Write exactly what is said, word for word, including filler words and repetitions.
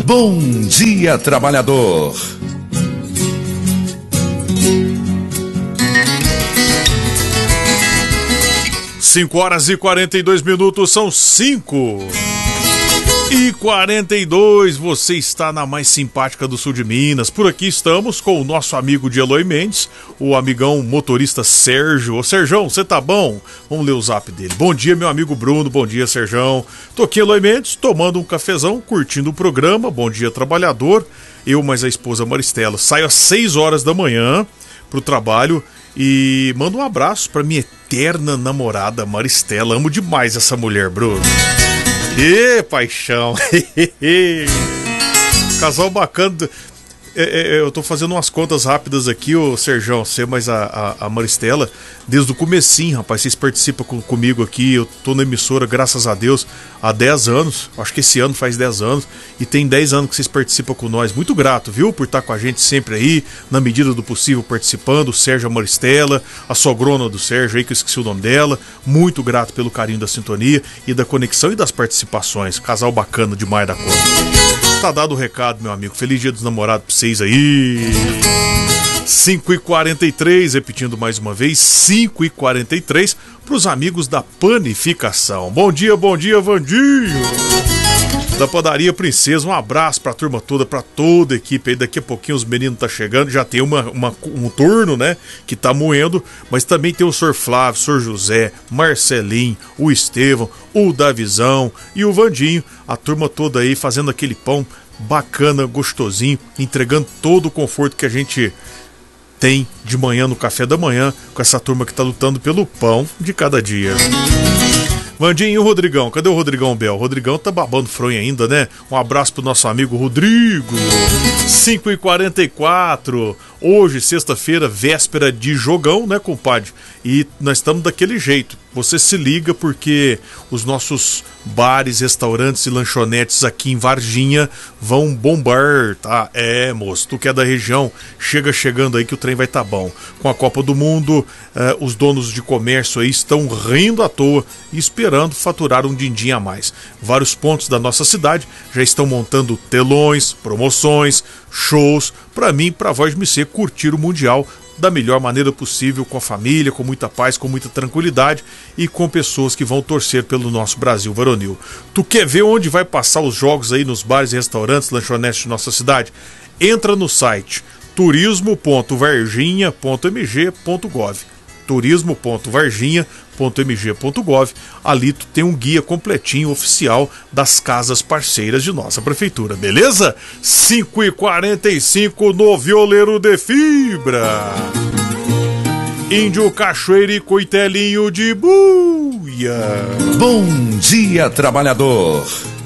Bom Dia Trabalhador. Cinco horas e quarenta e dois minutos, são cinco e quarenta e dois. Você está na mais simpática do sul de Minas. Por aqui estamos com o nosso amigo de Eloy Mendes, o amigão motorista Sérgio. Ô Sérgio, você tá bom? Vamos ler o zap dele. Bom dia, meu amigo Bruno. Bom dia, Sérgio. Tô aqui, Eloy Mendes, tomando um cafezão, curtindo o programa. Bom dia, trabalhador. Eu mais a esposa Maristela. Saio às seis horas da manhã pro trabalho e mando um abraço pra minha eterna namorada Maristela. Amo demais essa mulher, Bruno. Ê, paixão. Casal bacana. É, é, eu tô fazendo umas contas rápidas aqui, ô Serjão, você mais a, a, a Maristela, desde o comecinho, rapaz. Vocês participam com, comigo aqui. Eu tô na emissora, graças a Deus, há dez anos. Acho que esse ano faz dez anos. E tem dez anos que vocês participam com nós. Muito grato, viu, por estar com a gente sempre aí, na medida do possível, participando. O Sérgio, a Maristela, a sogrona do Sérgio aí, que eu esqueci o nome dela. Muito grato pelo carinho da sintonia e da conexão e das participações. Casal bacana demais da conta. Tá dado o recado, meu amigo. Feliz Dia dos Namorados pra vocês aí. cinco e quarenta e três, repetindo mais uma vez, cinco e quarenta e três, pros amigos da Panificação. Bom dia, bom dia, Vandinho. Da Padaria Princesa, um abraço pra turma toda, pra toda a equipe aí. Daqui a pouquinho os meninos tá chegando, já tem uma, uma, um turno, né, que tá moendo, mas também tem o senhor Flávio, o senhor José, Marcelinho, o Estevão, o Davizão e o Vandinho, a turma toda aí fazendo aquele pão bacana, gostosinho, entregando todo o conforto que a gente tem de manhã no café da manhã, com essa turma que tá lutando pelo pão de cada dia. Vandinho e o Rodrigão, cadê o Rodrigão Bel? O Rodrigão tá babando fronha ainda, né? Um abraço pro nosso amigo Rodrigo. cinco e quarenta e quatro, hoje, sexta-feira, véspera de jogão, né, compadre? E nós estamos daquele jeito. Você se liga porque os nossos bares, restaurantes e lanchonetes aqui em Varginha vão bombar, tá? É, moço, tu que é da região, chega chegando aí que o trem vai tá bom. Com a Copa do Mundo, eh, os donos de comércio aí estão rindo à toa e esperando faturar um din-din a mais. Vários pontos da nossa cidade já estão montando telões, promoções, shows, pra mim, pra Voz Me Ser, curtir o Mundial da melhor maneira possível, com a família, com muita paz, com muita tranquilidade e com pessoas que vão torcer pelo nosso Brasil varonil. Tu quer ver onde vai passar os jogos aí nos bares, restaurantes, lanchonetes de nossa cidade? Entra no site turismo ponto varginha ponto m g ponto gov. turismo ponto varginha ponto m g ponto gov. Ali tu tem um guia completinho oficial das casas parceiras de nossa prefeitura, beleza? cinco e quarenta e cinco no Violeiro de Fibra. Índio, cachoeira e coitelinho de buia. Bom Dia Trabalhador.